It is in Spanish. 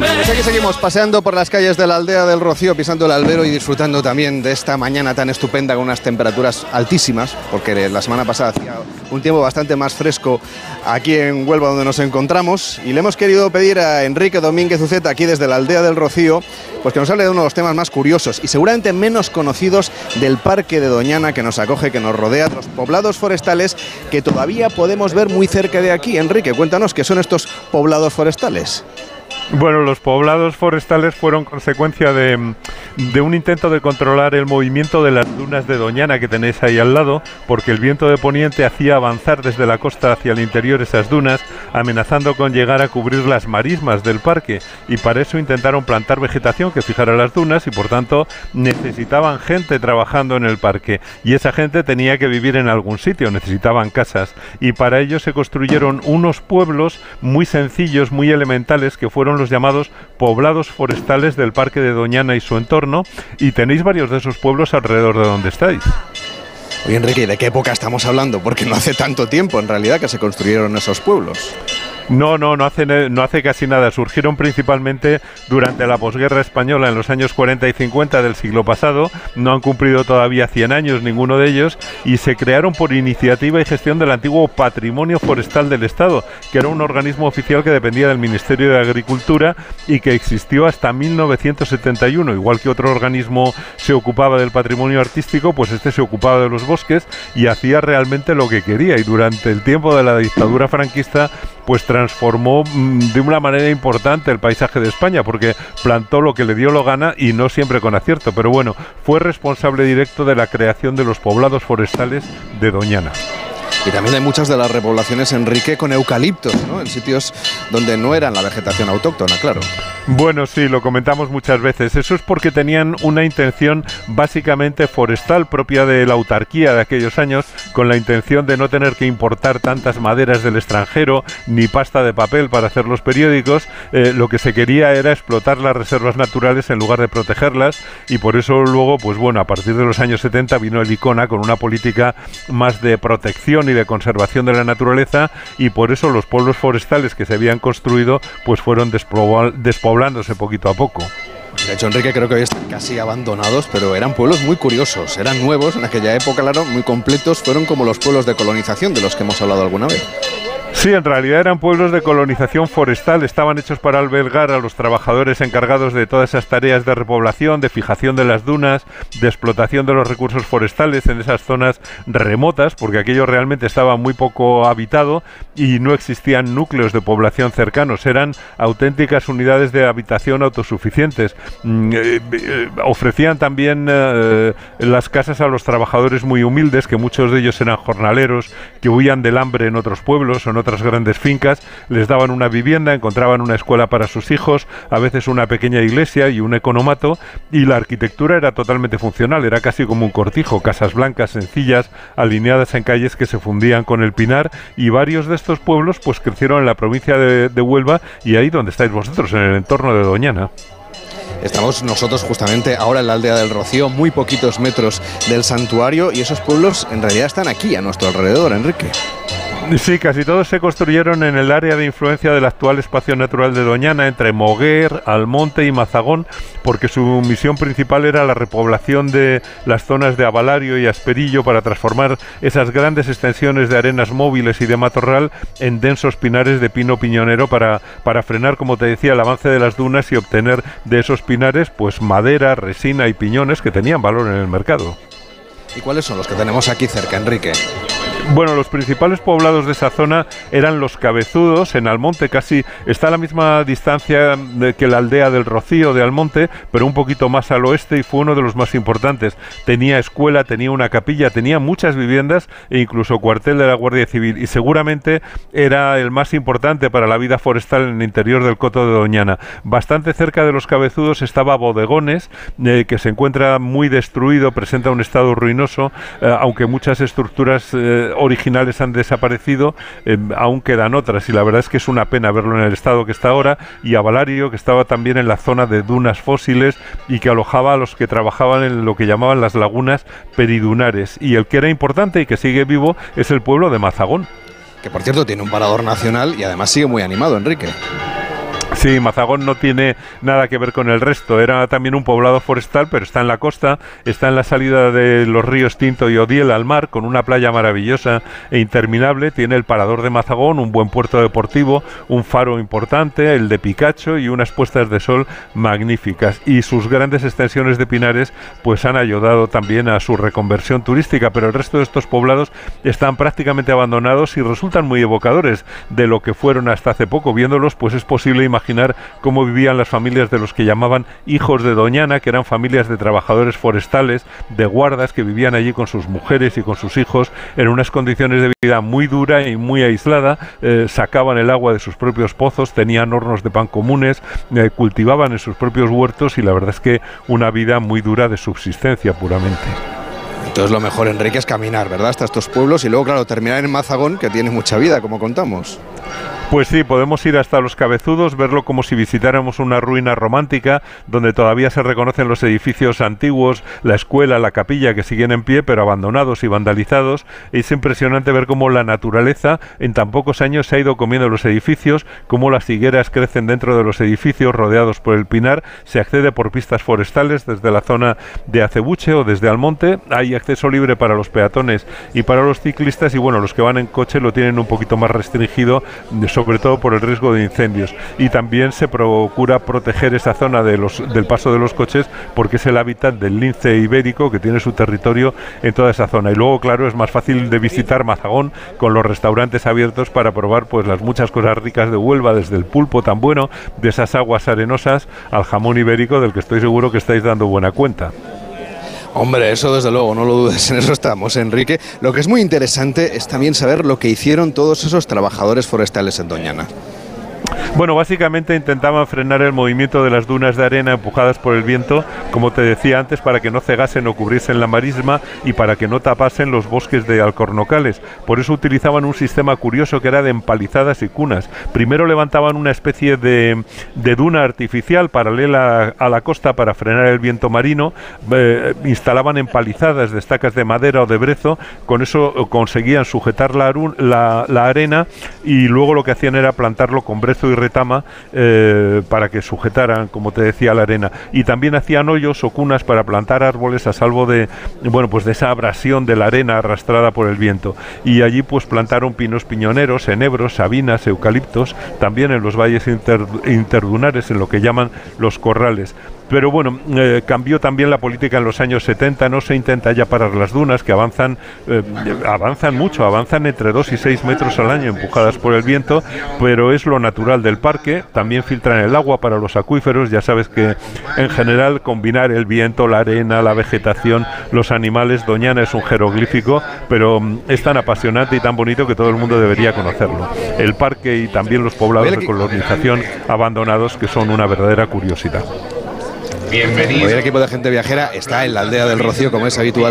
Pues aquí seguimos paseando por las calles de la aldea del Rocío, pisando el albero y disfrutando también de esta mañana tan estupenda con unas temperaturas altísimas, porque la semana pasada hacía un tiempo bastante más fresco aquí en Huelva, donde nos encontramos, y le hemos querido pedir a Enrique Domínguez Uceta, aquí desde la aldea del Rocío, pues que nos hable de uno de los temas más curiosos y seguramente menos conocidos del Parque de Doñana, que nos acoge, que nos rodea, de los poblados forestales que todavía podemos ver muy cerca de aquí. Enrique, cuéntanos qué son estos poblados forestales. Bueno, los poblados forestales fueron consecuencia de un intento de controlar el movimiento de las dunas de Doñana que tenéis ahí al lado, porque el viento de poniente hacía avanzar desde la costa hacia el interior esas dunas, amenazando con llegar a cubrir las marismas del parque, y para eso intentaron plantar vegetación que fijara las dunas y por tanto necesitaban gente trabajando en el parque, y esa gente tenía que vivir en algún sitio, necesitaban casas, y para ello se construyeron unos pueblos muy sencillos, muy elementales, que fueron los llamados poblados forestales del Parque de Doñana y su entorno, y tenéis varios de esos pueblos alrededor de donde estáis. Oye, Enrique, ¿de qué época estamos hablando? Porque no hace tanto tiempo, en realidad, que se construyeron esos pueblos. No hace casi nada. Surgieron principalmente durante la posguerra española en los años 40 y 50 del siglo pasado. No han cumplido todavía 100 años ninguno de ellos, y se crearon por iniciativa y gestión del antiguo Patrimonio Forestal del Estado, que era un organismo oficial que dependía del Ministerio de Agricultura y que existió hasta 1971. Igual que otro organismo se ocupaba del patrimonio artístico, pues este se ocupaba de los bosques y hacía realmente lo que quería, y durante el tiempo de la dictadura franquista pues transformó de una manera importante el paisaje de España, porque plantó lo que le dio la gana y no siempre con acierto, pero bueno, fue responsable directo de la creación de los poblados forestales de Doñana. Y también hay muchas de las repoblaciones, Enrique, con eucaliptos, ¿no? En sitios donde no eran la vegetación autóctona, claro. Bueno, sí, lo comentamos muchas veces. Eso es porque tenían una intención básicamente forestal propia de la autarquía de aquellos años, con la intención de no tener que importar tantas maderas del extranjero ni pasta de papel para hacer los periódicos. Lo que se quería era explotar las reservas naturales en lugar de protegerlas, y por eso luego, pues bueno, a partir de los años 70 vino el ICONA con una política más de protección y de conservación de la naturaleza, y por eso los pueblos forestales que se habían construido pues fueron despoblándose poquito a poco. De hecho, Enrique, creo que hoy están casi abandonados, pero eran pueblos muy curiosos, eran nuevos en aquella época, claro, muy completos, fueron como los pueblos de colonización de los que hemos hablado alguna vez. Sí, en realidad eran pueblos de colonización forestal, estaban hechos para albergar a los trabajadores encargados de todas esas tareas de repoblación, de fijación de las dunas, de explotación de los recursos forestales en esas zonas remotas, porque aquello realmente estaba muy poco habitado y no existían núcleos de población cercanos, eran auténticas unidades de habitación autosuficientes. Ofrecían también las casas a los trabajadores muy humildes, que muchos de ellos eran jornaleros que huían del hambre en otros pueblos o en otras grandes fincas, les daban una vivienda, encontraban una escuela para sus hijos, a veces una pequeña iglesia y un economato, y la arquitectura era totalmente funcional, era casi como un cortijo, casas blancas sencillas, alineadas en calles que se fundían con el pinar, y varios de estos pueblos pues crecieron en la provincia de Huelva, y ahí donde estáis vosotros, en el entorno de Doñana. Estamos nosotros justamente ahora en la aldea del Rocío, muy poquitos metros del santuario, y esos pueblos en realidad están aquí, a nuestro alrededor, Enrique. Sí, casi todos se construyeron en el área de influencia del actual espacio natural de Doñana, entre Moguer, Almonte y Mazagón, porque su misión principal era la repoblación de las zonas de Abalario y Asperillo para transformar esas grandes extensiones de arenas móviles y de matorral en densos pinares de pino piñonero para frenar, como te decía, el avance de las dunas y obtener de esos pinares pues madera, resina y piñones que tenían valor en el mercado. ¿Y cuáles son los que tenemos aquí cerca, Enrique? Bueno, los principales poblados de esa zona eran los Cabezudos, en Almonte, casi está a la misma distancia que la aldea del Rocío de Almonte, pero un poquito más al oeste, y fue uno de los más importantes. Tenía escuela, tenía una capilla, tenía muchas viviendas e incluso cuartel de la Guardia Civil, y seguramente era el más importante para la vida forestal en el interior del coto de Doñana. Bastante cerca de los Cabezudos estaba Bodegones, que se encuentra muy destruido, presenta un estado ruinoso, aunque muchas estructuras originales han desaparecido, aún quedan otras, y la verdad es que es una pena verlo en el estado que está ahora. Y Abalario, que estaba también en la zona de dunas fósiles y que alojaba a los que trabajaban en lo que llamaban las lagunas peridunares. Y el que era importante y que sigue vivo es el pueblo de Mazagón, que por cierto tiene un parador nacional y además sigue muy animado, Enrique. Sí, Mazagón no tiene nada que ver con el resto. Era también un poblado forestal, pero está en la costa, está en la salida de los ríos Tinto y Odiel al mar, con una playa maravillosa e interminable. Tiene el parador de Mazagón, un buen puerto deportivo, un faro importante, el de Picacho, y unas puestas de sol magníficas. Y sus grandes extensiones de pinares pues han ayudado también a su reconversión turística, pero el resto de estos poblados están prácticamente abandonados y resultan muy evocadores de lo que fueron hasta hace poco. Viéndolos, pues es posible imaginar cómo vivían las familias de los que llamaban hijos de Doñana, que eran familias de trabajadores forestales, de guardas, que vivían allí con sus mujeres y con sus hijos en unas condiciones de vida muy dura y muy aislada. Sacaban el agua de sus propios pozos, tenían hornos de pan comunes, cultivaban en sus propios huertos, y la verdad es que una vida muy dura de subsistencia puramente. Entonces lo mejor, Enrique, es caminar, ¿verdad?, hasta estos pueblos y luego, claro, terminar en Mazagón, que tiene mucha vida, como contamos. Pues sí, podemos ir hasta Los Cabezudos, verlo como si visitáramos una ruina romántica, donde todavía se reconocen los edificios antiguos, la escuela, la capilla, que siguen en pie, pero abandonados y vandalizados. Es impresionante ver cómo la naturaleza en tan pocos años se ha ido comiendo los edificios, cómo las higueras crecen dentro de los edificios rodeados por el pinar. Se accede por pistas forestales desde la zona de Acebuche o desde Almonte. Hay acceso libre para los peatones y para los ciclistas, y bueno, los que van en coche lo tienen un poquito más restringido, sobre todo por el riesgo de incendios. Y también se procura proteger esa zona del paso de los coches, porque es el hábitat del lince ibérico, que tiene su territorio en toda esa zona. Y luego, claro, es más fácil de visitar Mazagón con los restaurantes abiertos para probar pues las muchas cosas ricas de Huelva, desde el pulpo tan bueno, de esas aguas arenosas, al jamón ibérico, del que estoy seguro que estáis dando buena cuenta. Hombre, eso desde luego, no lo dudes, en eso estamos, Enrique. Lo que es muy interesante es también saber lo que hicieron todos esos trabajadores forestales en Doñana. Bueno, básicamente intentaban frenar el movimiento de las dunas de arena empujadas por el viento, como te decía antes, para que no cegasen o cubriesen la marisma y para que no tapasen los bosques de alcornocales. Por eso utilizaban un sistema curioso que era de empalizadas y cunas. Primero levantaban una especie de duna artificial paralela a la costa para frenar el viento marino, instalaban empalizadas de estacas de madera o de brezo, con eso conseguían sujetar la arena, y luego lo que hacían era plantarlo con brezo y retama para que sujetaran, como te decía, la arena. Y también hacían hoyos o cunas para plantar árboles a salvo de, bueno, pues de esa abrasión de la arena arrastrada por el viento. Y allí pues plantaron pinos piñoneros, enebros, sabinas, eucaliptos, también en los valles interdunares, en lo que llaman los corrales. Pero bueno, cambió también la política en los años 70, no se intenta ya parar las dunas, que avanzan mucho, avanzan entre 2 y 6 metros al año, empujadas por el viento, pero es lo natural del parque. También filtran el agua para los acuíferos. Ya sabes que en general combinar el viento, la arena, la vegetación, los animales, Doñana es un jeroglífico, pero es tan apasionante y tan bonito que todo el mundo debería conocerlo. El parque y también los poblados de colonización abandonados, que son una verdadera curiosidad. Bienvenido. Hoy el equipo de Gente Viajera está en la aldea del Rocío, como es habitual.